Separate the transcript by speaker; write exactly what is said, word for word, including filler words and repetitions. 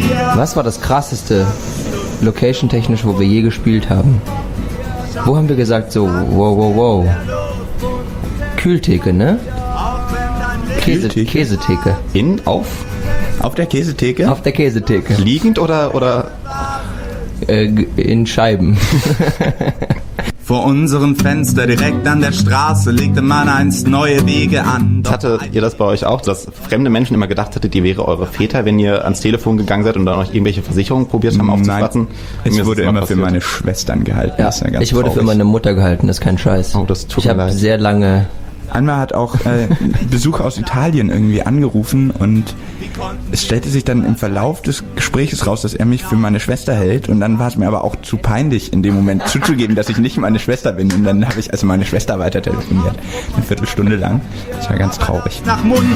Speaker 1: Was war das krasseste, location-technisch, wo wir je gespielt haben? Wo haben wir gesagt so, wow, wow, wow. Kühltheke, ne? Käse,
Speaker 2: Kühltheke?
Speaker 1: Käsetheke.
Speaker 2: In, auf? Auf der Käsetheke?
Speaker 1: Auf der Käsetheke.
Speaker 2: Liegend oder, oder?
Speaker 1: Äh, in Scheiben.
Speaker 3: Vor unserem Fenster direkt an der Straße legte man einst neue Wege an.
Speaker 2: Hattet ihr das bei euch auch, dass fremde Menschen immer gedacht hattet, ihr wäre eure Väter, wenn ihr ans Telefon gegangen seid und dann euch irgendwelche Versicherungen probiert haben aufzufassen?
Speaker 4: Nein, es wurde immer
Speaker 2: passiert.
Speaker 4: für meine Schwestern gehalten.
Speaker 1: Ja,
Speaker 4: das ist ja ganz
Speaker 1: ich wurde
Speaker 4: traurig.
Speaker 1: für meine Mutter gehalten, das ist kein Scheiß.
Speaker 2: Oh, das tut
Speaker 1: ich
Speaker 2: mir
Speaker 1: habe
Speaker 2: leid.
Speaker 1: sehr lange...
Speaker 4: Einmal hat auch äh, Besuch aus Italien irgendwie angerufen und es stellte sich dann im Verlauf des Gesprächs raus, dass er mich für meine Schwester hält und dann war es mir aber auch zu peinlich, in dem Moment zuzugeben, dass ich nicht meine Schwester bin und dann habe ich also meine Schwester weiter telefoniert, eine Viertelstunde lang. Das war ganz traurig.
Speaker 3: Nach Mund